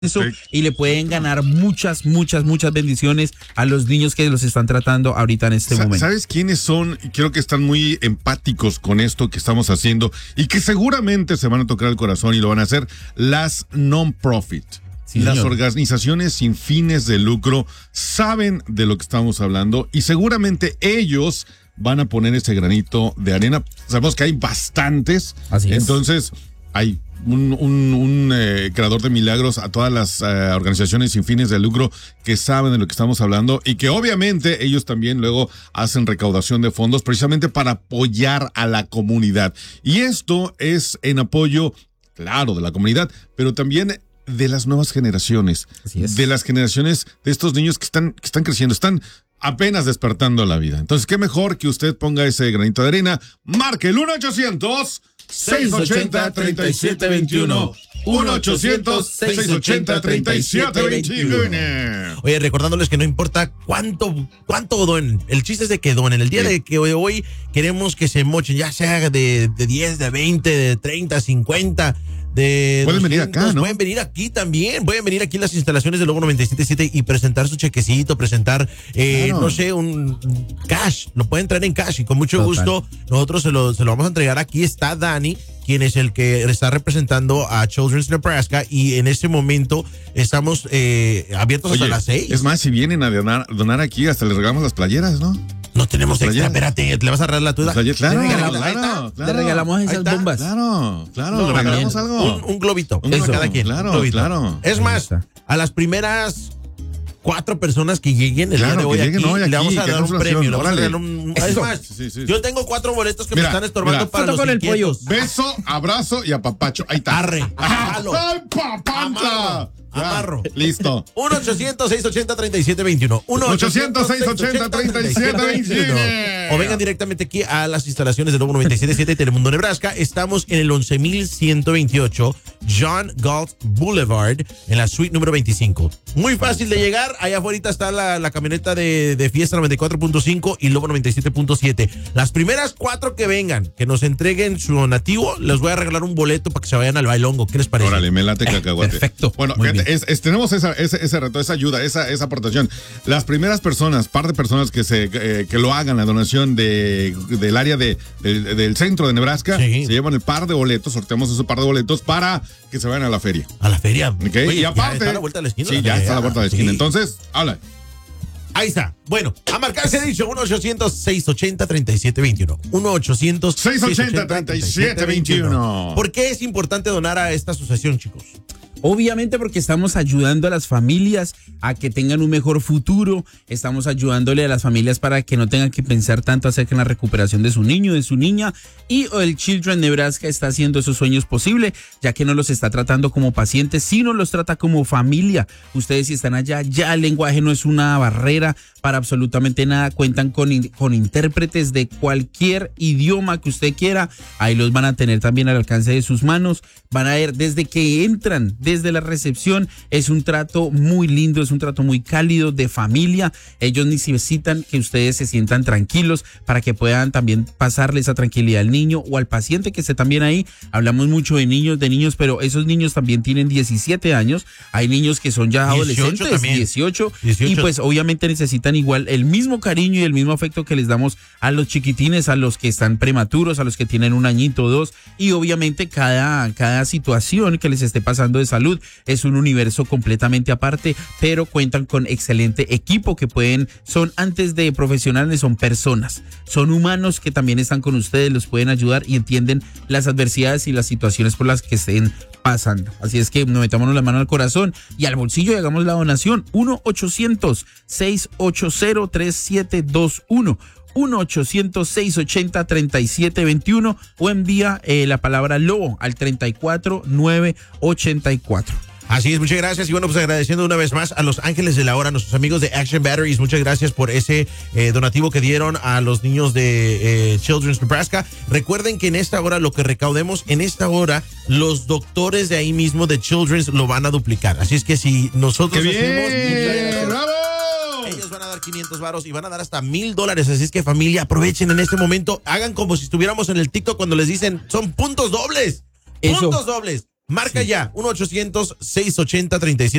eso, Sí. y le pueden ganar muchas bendiciones a los niños que los están tratando ahorita en este momento. ¿Sabes quiénes son? Creo que están muy empáticos con esto que estamos haciendo y que seguramente se van a tocar el corazón y lo van a hacer. Las non-profit. Sí, las señor. organizaciones sin fines de lucro saben de lo que estamos hablando y seguramente ellos van a poner ese granito de arena. Sabemos que hay bastantes. Así es. Entonces, hay un creador de milagros a todas las organizaciones sin fines de lucro que saben de lo que estamos hablando y que obviamente ellos también luego hacen recaudación de fondos precisamente para apoyar a la comunidad. Y esto es en apoyo, claro, de la comunidad, pero también de las nuevas generaciones, Así es. de las generaciones de estos niños que están creciendo, están apenas despertando la vida. Entonces, qué mejor que usted ponga ese granito de arena. Marque el 1-800-680-3721. 1-800-680-3721. Oye, recordándoles que no importa cuánto donen. El chiste es de que donen. El día de que hoy queremos que se mochen, ya sea de 10, de 20, de 30, 50. Pueden venir acá, ¿no? Pueden venir aquí también. Pueden venir aquí a las instalaciones de Lobo 97.7 y presentar su chequecito, presentar, Claro. no sé, un cash. Lo pueden traer en cash y con mucho Total. gusto nosotros se lo vamos a entregar. Aquí está Dani, quien es el que está representando a Children's Nebraska, y en este momento estamos abiertos hasta Oye, las 6. es más, si vienen a donar aquí, hasta les regalamos las playeras, ¿no? No tenemos extra, playeras. espérate, ¿le vas a arreglar la tuya? Claro, regalamos- le regalamos Ahí esas está. bombas. Claro, No, le regalamos también. algo. Un globito. Un Eso, globo, cada quien. claro, un globito. claro. Es Ahí más, está. a las primeras 4 personas que lleguen el Claro, día de hoy que lleguen aquí, hoy le aquí, vamos a que dar un hagan premio. Le vamos a órale. dar un... Es Eso. más, Sí. yo tengo 4 boletos que Mira, me están estorbando mira. para Foto los con el inquietos. Beso, abrazo y apapacho. Ahí está. Arre, jalo. ¡Ay, papantla! Ya, Amarro. Listo. 1-800-680-3721. 1-800-680-3721. O vengan directamente aquí a las instalaciones de Lobo 97.7 de Telemundo, Nebraska. Estamos en el 11,128 John Galt Boulevard, en la suite número 25. Muy fácil de llegar. Allá afuera está la camioneta de Fiesta 94.5 y Lobo 97.7. Las primeras 4 que vengan, que nos entreguen su donativo, les voy a regalar un boleto para que se vayan al bailongo. ¿Qué les parece? Órale, me late cacahuate. perfecto. Bueno, Muy fíjate, bien. tenemos ese reto, esa ayuda, esa aportación. Las primeras personas, par de personas que lo hagan, la donación del área del centro de Nebraska, Sí. se llevan el par de boletos, sorteamos ese par de boletos para que se vayan a la feria. A la feria. ¿Ok? Oye, Y aparte. ya está a la vuelta de la esquina. Sí, ya está a la vuelta de la esquina. Sí. Entonces, habla. Ahí está. Bueno, a marcarse ha dicho 1-800-680-3721. 680-3721. ¿Por qué es importante donar a esta asociación, chicos? Obviamente porque estamos ayudando a las familias a que tengan un mejor futuro, estamos ayudándole a las familias para que no tengan que pensar tanto acerca de la recuperación de su niño, de su niña, y el Children Nebraska está haciendo esos sueños posible, ya que no los está tratando como pacientes, sino los trata como familia. Ustedes si están allá, ya el lenguaje no es una barrera para absolutamente nada, cuentan con intérpretes de cualquier idioma que usted quiera, ahí los van a tener también al alcance de sus manos, van a ver desde que entran, desde la recepción, es un trato muy lindo, es un trato muy cálido de familia. Ellos necesitan que ustedes se sientan tranquilos para que puedan también pasarle esa tranquilidad al niño o al paciente que esté también ahí. Hablamos mucho de niños, pero esos niños también tienen 17 años. Hay niños que son ya 18 adolescentes, también. 18, 18. y pues obviamente necesitan igual el mismo cariño y el mismo afecto que les damos a los chiquitines, a los que están prematuros, a los que tienen 1 añito o 2, y obviamente cada situación que les esté pasando de salud es un universo completamente aparte, pero cuentan con excelente equipo que son antes de profesionales, son personas, son humanos que también están con ustedes, los pueden ayudar y entienden las adversidades y las situaciones por las que estén pasando. Así es que nos metámonos la mano al corazón y al bolsillo y hagamos la donación. 1-800-680-3721. 1-800-680-3721 o envía la palabra lobo al 34984. Así es, muchas gracias. Y bueno, pues agradeciendo una vez más a los ángeles de la hora, nuestros amigos de Action Batteries. Muchas gracias por ese donativo que dieron a los niños de Children's Nebraska. Recuerden que en esta hora lo que recaudemos, en esta hora los doctores de ahí mismo de Children's lo van a duplicar. Así es que si nosotros ¡Qué hacemos... bien! ¡Bravo! Ellos van a dar 500 varos y van a dar hasta $1,000. Así es que, familia, aprovechen en este momento. Hagan como si estuviéramos en el TikTok cuando les dicen, son puntos dobles. Eso. Puntos dobles. Marca ya, 1-800-680-37.